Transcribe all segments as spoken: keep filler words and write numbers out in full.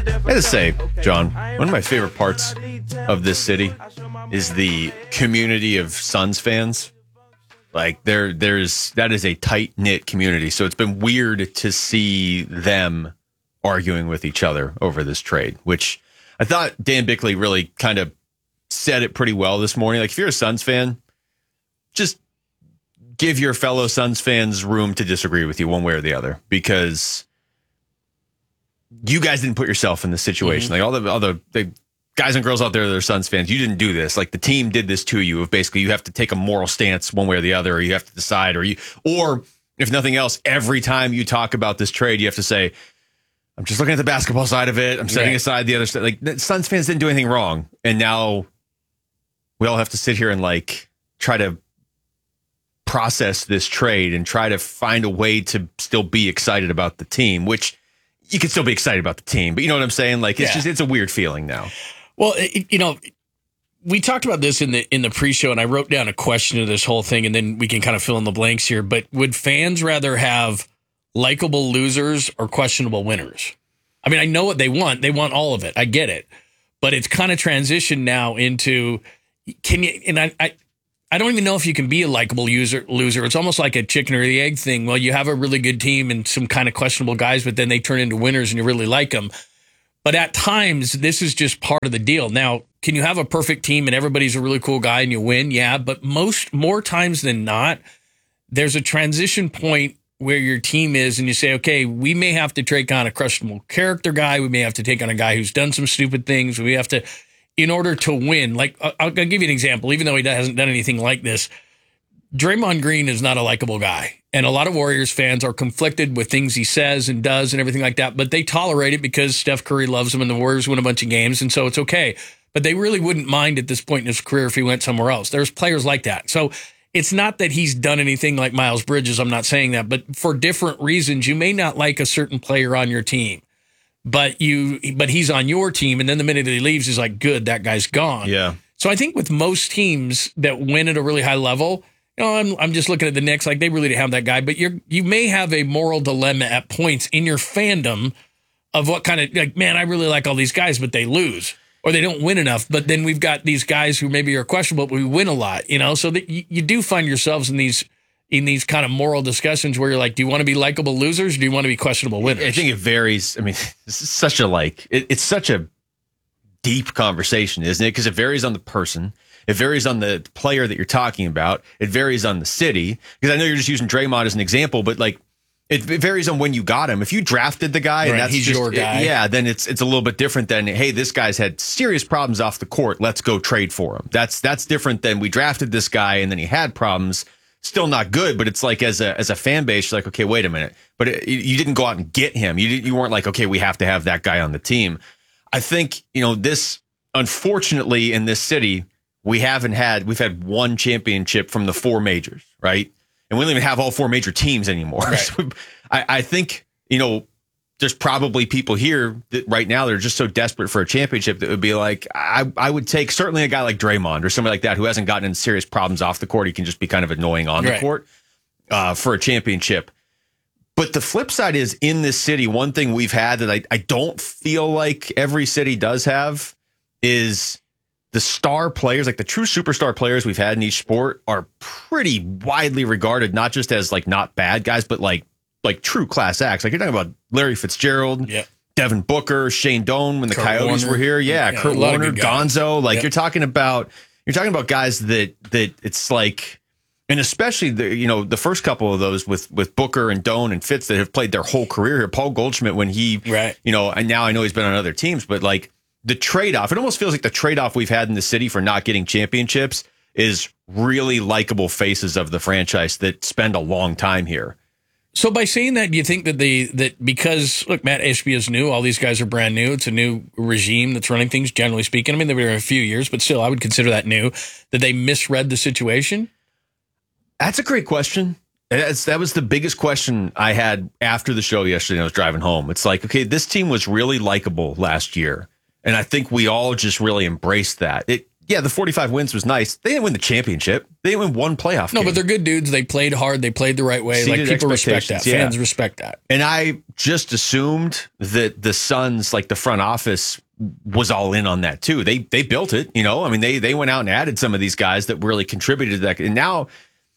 I gotta say, John, one of my favorite parts of this city is the community of Suns fans. Like there, there's that is a tight knit community. So it's been weird to see them arguing with each other over this trade, which I thought Dan Bickley really kind of said it pretty well this morning. Like if you're a Suns fan, just give your fellow Suns fans room to disagree with you one way or the other, because you guys didn't put yourself in this situation. Mm-hmm. Like all the all the, the guys and girls out there that are Suns fans, you didn't do this. Like the team did this to you. Of basically, you have to take a moral stance one way or the other, or you have to decide, or you, or if nothing else, every time you talk about this trade, you have to say, "I'm just looking at the basketball side of it. I'm setting right. aside the other stuff." Like Suns fans didn't do anything wrong, and now we all have to sit here and like try to process this trade and try to find a way to still be excited about the team, which you can still be excited about the team, but you know what I'm saying? Like, it's yeah. just, it's a weird feeling now. Well, it, you know, we talked about this in the, in the pre-show, and I wrote down a question to this whole thing, and then we can kind of fill in the blanks here. But would fans rather have likable losers or questionable winners? I mean, I know what they want. They want all of it. I get it. But it's kind of transitioned now into, can you, and I, I, I don't even know if you can be a likable user, loser. It's almost like a chicken or the egg thing. Well, you have a really good team and some kind of questionable guys, but then they turn into winners and you really like them. But at times, this is just part of the deal. Now, can you have a perfect team and everybody's a really cool guy and you win? Yeah, but most more times than not, there's a transition point where your team is and you say, okay, we may have to take on a questionable character guy. We may have to take on a guy who's done some stupid things. We have to... in order to win, like I'll, I'll give you an example, even though he hasn't done anything like this, Draymond Green is not a likable guy. And a lot of Warriors fans are conflicted with things he says and does and everything like that, but they tolerate it because Steph Curry loves him and the Warriors win a bunch of games, and so it's okay. But they really wouldn't mind at this point in his career if he went somewhere else. There's players like that. So it's not that he's done anything like Miles Bridges, I'm not saying that, but for different reasons, you may not like a certain player on your team. But you, but he's on your team, and then the minute he leaves, he's like, "Good, that guy's gone." Yeah. So I think with most teams that win at a really high level, you know, I'm I'm just looking at the Knicks, like they really didn't have that guy, but you you may have a moral dilemma at points in your fandom of what kind of like, man, I really like all these guys, but they lose or they don't win enough. But then we've got these guys who maybe are questionable, but we win a lot, you know. So that you, you do find yourselves in these. in these kind of moral discussions where you're like, do you want to be likable losers or do you want to be questionable winners? I think it varies. I mean, this is such a like, it, it's such a deep conversation, isn't it? Because it varies on the person. It varies on the player that you're talking about. It varies on the city. Because I know you're just using Draymond as an example, but like, it, it varies on when you got him. If you drafted the guy right, and that's he's just, your guy. It, yeah, then it's it's a little bit different than, hey, this guy's had serious problems off the court. Let's go trade for him. That's that's different than we drafted this guy and then he had problems. Still not good, but it's like as a as a fan base, you're like, okay, wait a minute. But it, you didn't go out and get him. You didn't, you weren't like, okay, we have to have that guy on the team. I think, you know, this, unfortunately, in this city, we haven't had, we've had one championship from the four majors, right? And we don't even have all four major teams anymore. Right. So I, I think, you know, there's probably people here that right now that are just so desperate for a championship that would be like, I, I would take certainly a guy like Draymond or somebody like that who hasn't gotten in serious problems off the court. He can just be kind of annoying on right. the court uh, for a championship. But the flip side is in this city, one thing we've had that I, I don't feel like every city does have is the star players, like the true superstar players we've had in each sport are pretty widely regarded, not just as like not bad guys, but like like true class acts. Like you're talking about Larry Fitzgerald, yeah. Devin Booker, Shane Doan when the Kurt Coyotes Warner. were here. Yeah, yeah Kurt Warner, Gonzo. Like yep. you're talking about you're talking about guys that that it's like, and especially the you know the first couple of those with with Booker and Doan and Fitz that have played their whole career here. Paul Goldschmidt when he right. you know, and now I know he's been on other teams, but like the trade-off, it almost feels like the trade-off we've had in the city for not getting championships is really likable faces of the franchise that spend a long time here. So by saying that, do you think that they that because look, Matt Ishbia is new, all these guys are brand new. It's a new regime that's running things. Generally speaking, I mean, they've been here a few years, but still, I would consider that new. That they misread the situation. That's a great question. That's, that was the biggest question I had after the show yesterday. I was driving home. It's like, okay, this team was really likable last year, and I think we all just really embraced that. It yeah, the forty-five wins was nice. They didn't win the championship. They didn't win one playoff No, game. but they're good dudes. They played hard. They played the right way. Exceeded like people respect that. expectations, yeah. Fans respect that. And I just assumed that the Suns, like the front office, was all in on that too. They they built it, you know. I mean, they they went out and added some of these guys that really contributed to that. And now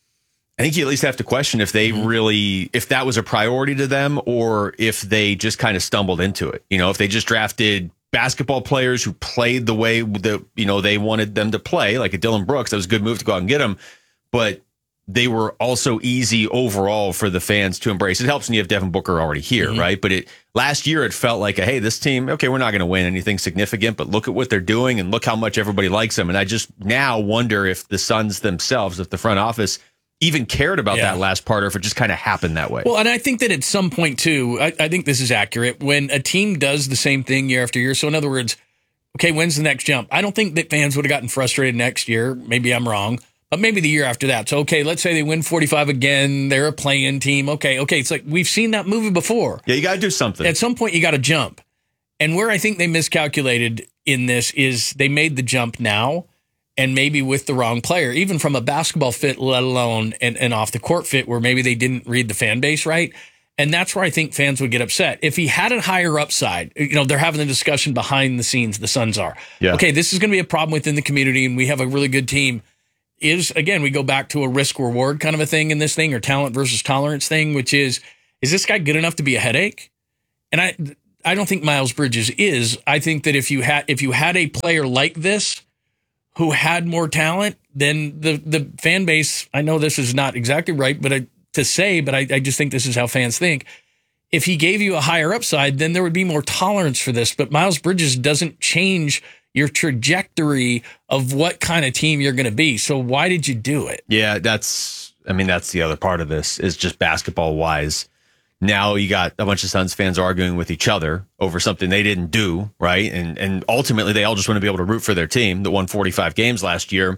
I think you at least have to question if they mm-hmm. really, if that was a priority to them, or if they just kind of stumbled into it. You know, if they just drafted basketball players who played the way that, you know, they wanted them to play, like a Dylan Brooks. That was a good move to go out and get him. But they were also easy overall for the fans to embrace. It helps when you have Devin Booker already here, mm-hmm. right? But it last year it felt like, a, hey, this team, okay, we're not going to win anything significant, but look at what they're doing and look how much everybody likes them. And I just now wonder if the Suns themselves, if the front office even cared about yeah. that last part, or if it just kind of happened that way. Well, and I think that at some point too, I, I think this is accurate, when a team does the same thing year after year. So in other words, okay, when's the next jump? I don't think that fans would have gotten frustrated next year. Maybe I'm wrong, but maybe the year after that. So, okay, let's say they win forty-five again. They're a play-in team. Okay, okay. It's like we've seen that movie before. Yeah, you got to do something. At some point, you got to jump. And where I think they miscalculated in this is they made the jump now, and maybe with the wrong player, even from a basketball fit, let alone an, an off the court fit, where maybe they didn't read the fan base right. And that's where I think fans would get upset. If he had a higher upside, you know, they're having the discussion behind the scenes, the Suns are. Yeah. Okay, this is going to be a problem within the community, and we have a really good team. Is, again, we go back to a risk-reward kind of a thing in this thing, or talent versus tolerance thing, which is, is this guy good enough to be a headache? And I I don't think Miles Bridges is. I think that if you had if you had a player like this, who had more talent, then the, the fan base, I know this is not exactly right but I, to say, but I, I just think this is how fans think. If he gave you a higher upside, then there would be more tolerance for this. But Miles Bridges doesn't change your trajectory of what kind of team you're going to be. So why did you do it? Yeah, that's, I mean, that's the other part of this, is just basketball wise. Now you got a bunch of Suns fans arguing with each other over something they didn't do, right? And and ultimately, they all just want to be able to root for their team that won forty-five games last year.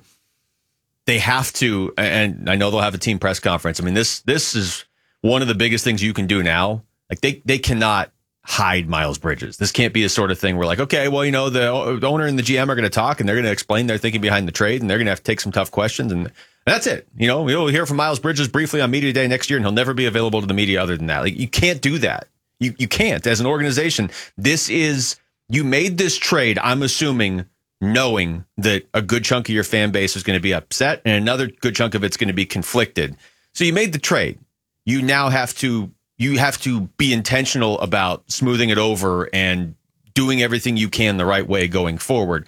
They have to, and I know they'll have a team press conference. I mean, this this is one of the biggest things you can do now. Like, they, they cannot hide Miles Bridges. This can't be a sort of thing where, like, okay, well, you know, the, the owner and the G M are going to talk, and they're going to explain their thinking behind the trade, and they're going to have to take some tough questions, and that's it. You know, we'll hear from Miles Bridges briefly on Media Day next year, and he'll never be available to the media other than that. Like, you can't do that. You you can't. As an organization, this is, you made this trade, I'm assuming, knowing that a good chunk of your fan base is going to be upset, and another good chunk of it's going to be conflicted. So you made the trade. You now have to you have to be intentional about smoothing it over and doing everything you can the right way going forward.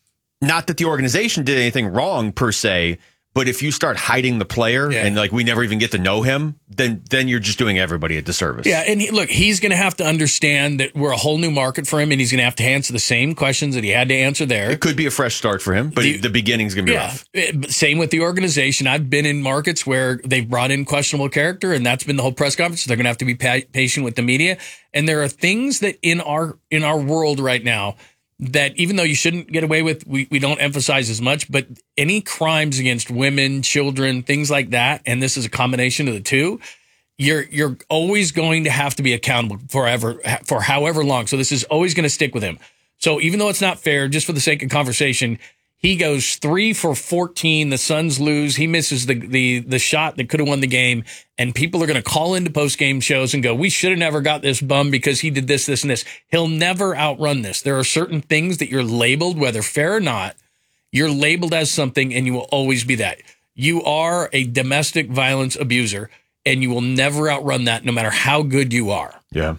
Not that the organization did anything wrong per se, but if you start hiding the player yeah. and like we never even get to know him, then then you're just doing everybody a disservice. Yeah, and he, look, he's going to have to understand that we're a whole new market for him, and he's going to have to answer the same questions that he had to answer there. It could be a fresh start for him, but the, the beginning's going to be yeah, rough. It, same with the organization. I've been in markets where they've brought in questionable character, and that's been the whole press conference. They're going to have to be pa- patient with the media, and there are things that in our in our world right now that even though you shouldn't get away with, we, we don't emphasize as much, but any crimes against women, children, things like that, and this is a combination of the two, you're you're always going to have to be accountable forever, for however long. So this is always going to stick with him. So even though it's not fair, just for the sake of conversation, he goes three for fourteen. The Suns lose. He misses the the the shot that could have won the game. And people are going to call into post-game shows and go, we should have never got this bum because he did this, this, and this. He'll never outrun this. There are certain things that you're labeled, whether fair or not, you're labeled as something, and you will always be that. You are a domestic violence abuser, and you will never outrun that no matter how good you are. Yeah.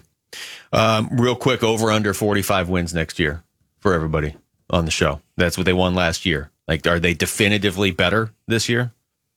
Um, real quick, over under forty-five wins next year for everybody on the show. That's what they won last year. Like, are they definitively better this year?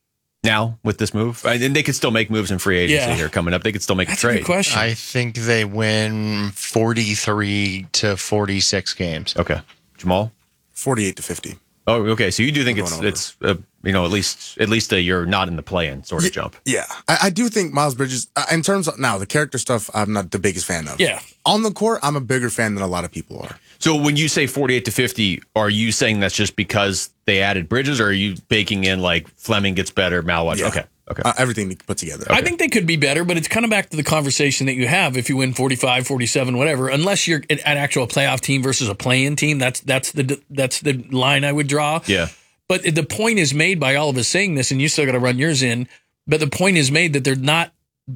Now with this move, and they could still make moves in free agency yeah. here coming up. They could still make That's a trade. A good question. I think they win forty-three to forty-six games. Okay, Jamal, forty-eight to fifty. Oh, okay. So you do think it's it's uh, you know at least at least a, you're not in the play-in sort of yeah, jump. Yeah, I, I do think Miles Bridges. Uh, in terms of now the character stuff, I'm not the biggest fan of. Yeah, on the court, I'm a bigger fan than a lot of people are. So when you say forty-eight to fifty, are you saying that's just because they added Bridges, or are you baking in like Fleming gets better, Mal Watson? Yeah. Okay. Okay. Uh, everything put together. I think they could be better, but it's kind of back to the conversation that you have if you win forty-five, forty-seven, whatever, unless you're an actual playoff team versus a play-in team. That's that's the that's the line I would draw. Yeah. But the point is made by all of us saying this, and you still got to run yours in, but the point is made that they're not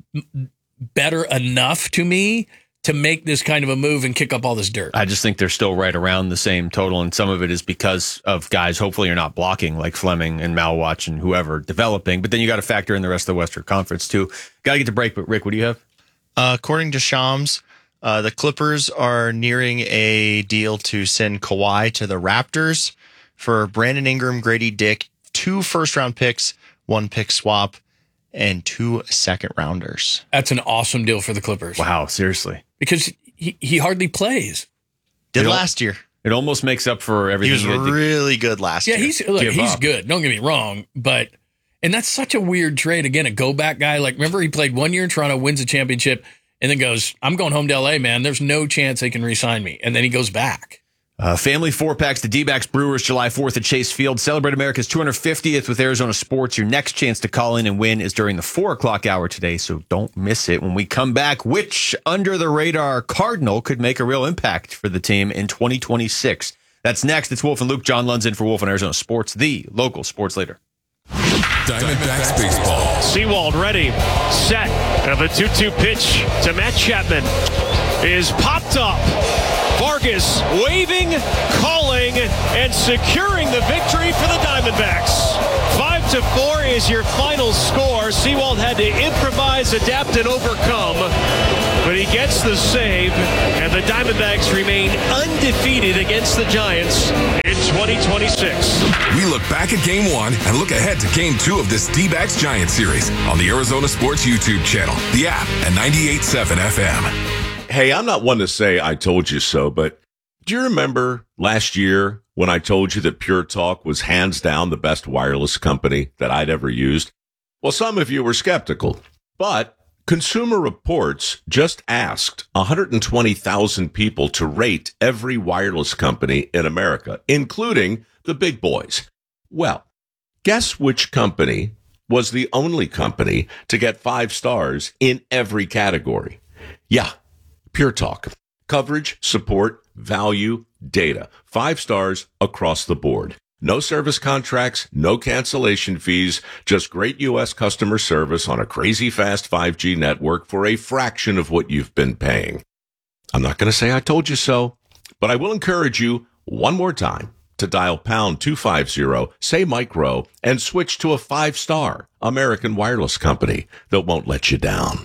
better enough to me to make this kind of a move and kick up all this dirt. I just think they're still right around the same total, and some of it is because of guys hopefully you're not blocking, like Fleming and Malwatch and whoever developing, but then you got to factor in the rest of the Western Conference too. Got to get to break, but Rick, what do you have? Uh, according to Shams, uh, the Clippers are nearing a deal to send Kawhi to the Raptors for Brandon Ingram, Grady Dick, two first-round picks, one pick swap, and two second-rounders. That's an awesome deal for the Clippers. Wow, seriously. Because he, he hardly plays. Did You know, last year. It almost makes up for everything. He was you had to- really good last Yeah, year. he's look, Give he's up. good. Don't get me wrong, but and that's such a weird trade. Again, a go back guy. Like, remember he played one year in Toronto, wins a championship, and then goes, "I'm going home to L A, man. There's no chance they can re-sign me." And then he goes back. Uh, family four packs, the D-backs Brewers, July fourth at Chase Field. Celebrate America's two hundred fiftieth with Arizona Sports. Your next chance to call in and win is during the four o'clock hour today, so don't miss it. When we come back, which under-the-radar Cardinal could make a real impact for the team in twenty twenty-six? That's next. It's Wolf and Luke. John Lund's in for Wolf and Arizona Sports, the local sports leader. Diamondbacks baseball. Sewald ready, set, and the two two pitch to Matt Chapman is popped up. Vargas waving, calling, and securing the victory for the Diamondbacks. Five to four is your final score. Sewald had to improvise, adapt, and overcome, but he gets the save, and the Diamondbacks remain undefeated against the Giants in twenty twenty-six. We look back at game one and look ahead to game two of this D-backs Giants series on the Arizona Sports YouTube channel, the app, and ninety-eight point seven F M. Hey, I'm not one to say I told you so, but do you remember last year when I told you that Pure Talk was hands down the best wireless company that I'd ever used? Well, some of you were skeptical, but Consumer Reports just asked one hundred twenty thousand people to rate every wireless company in America, including the big boys. Well, guess which company was the only company to get five stars in every category? Yeah. Pure Talk. Coverage, support, value, data. Five stars across the board. No service contracts, no cancellation fees, just great U S customer service on a crazy fast five G network for a fraction of what you've been paying. I'm not going to say I told you so, but I will encourage you one more time to dial pound two fifty, say micro, and switch to a five-star American wireless company that won't let you down.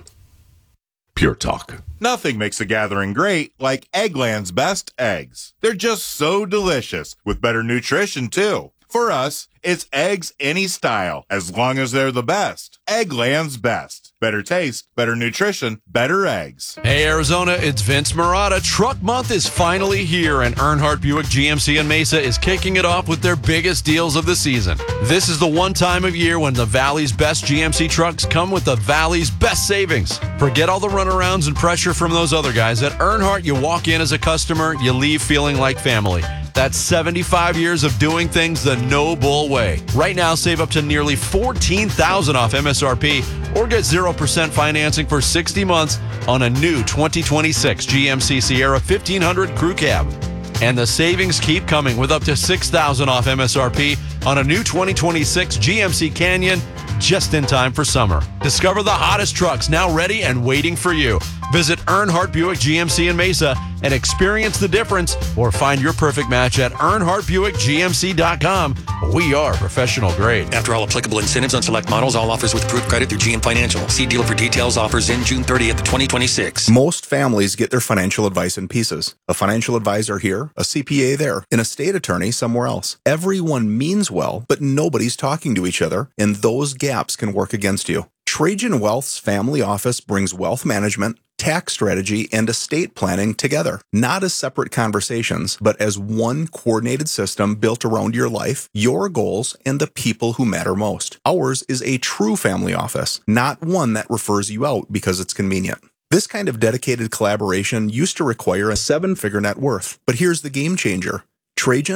Pure Talk. Nothing makes a gathering great like Eggland's best eggs. They're just so delicious, with better nutrition, too. For us, it's eggs any style, as long as they're the best. Eggland's best. Better taste, better nutrition, better eggs. Hey Arizona, it's Vince Marotta. Truck Month is finally here, and Earnhardt Buick G M C in Mesa is kicking it off with their biggest deals of the season. This is the one time of year when the Valley's best G M C trucks come with the Valley's best savings. Forget all the runarounds and pressure from those other guys. At Earnhardt, you walk in as a customer, you leave feeling like family. That's seventy-five years of doing things the no bull way. Right now, save up to nearly fourteen thousand dollars off M S R P or get zero percent financing for sixty months on a new twenty twenty-six G M C Sierra fifteen hundred Crew Cab. And the savings keep coming with up to six thousand dollars off M S R P on a new twenty twenty-six G M C Canyon just in time for summer. Discover the hottest trucks now ready and waiting for you. Visit Earnhardt Buick G M C in Mesa and experience the difference, or find your perfect match at Earnhardt Buick G M C dot com. We are professional grade. After all applicable incentives on select models, all offers with approved credit through G M Financial. See dealer for details. Offers in June thirtieth, twenty twenty-six. Most families get their financial advice in pieces. A financial advisor here, a C P A there, an estate attorney somewhere else. Everyone means well, but nobody's talking to each other, and those gaps can work against you. Trajan Wealth's family office brings wealth management, tax strategy, and estate planning together, not as separate conversations, but as one coordinated system built around your life, your goals, and the people who matter most. Ours is a true family office, not one that refers you out because it's convenient. This kind of dedicated collaboration used to require a seven-figure net worth, but here's the game changer. Trajan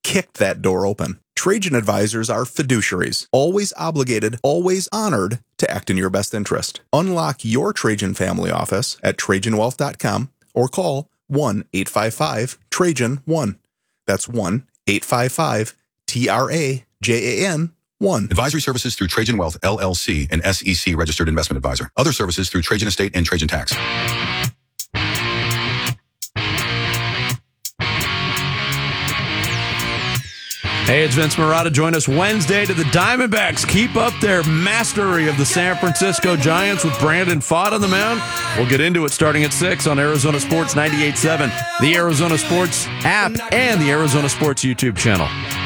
kicked that door open. Trajan advisors are fiduciaries, always obligated, always honored to act in your best interest. Unlock your Trajan family office at Trajan Wealth dot com or call one eight five five Trajan one. That's one eight five five T R A J A N one. Advisory services through Trajan Wealth, L L C, an S E C registered investment advisor. Other services through Trajan Estate and Trajan Tax. Hey, it's Vince Marotta. Join us Wednesday to the Diamondbacks keep up their mastery of the San Francisco Giants with Brandon Pfaadt on the mound. We'll get into it starting at six on Arizona Sports ninety-eight point seven, the Arizona Sports app, and the Arizona Sports YouTube channel.